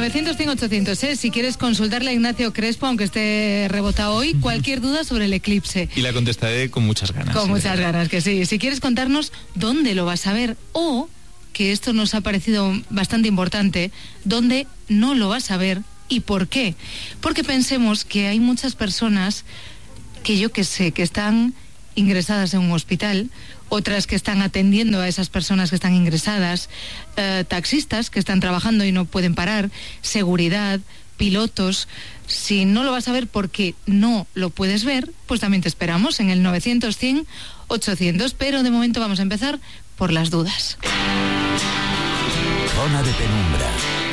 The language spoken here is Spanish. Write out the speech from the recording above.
900-100-800, si quieres consultarle a Ignacio Crespo, aunque esté rebotado hoy, cualquier duda sobre el eclipse. Y la contestaré con muchas ganas. Con muchas ganas, que sí. Si quieres contarnos dónde lo vas a ver, o, que esto nos ha parecido bastante importante, dónde no lo vas a ver y por qué. Porque pensemos que hay muchas personas que yo que sé, que están ingresadas en un hospital, otras que están atendiendo a esas personas que están ingresadas, taxistas que están trabajando y no pueden parar, seguridad, pilotos. Si no lo vas a ver porque no lo puedes ver, pues también te esperamos en el 900-100-800, pero de momento vamos a empezar por las dudas. Zona de penumbra.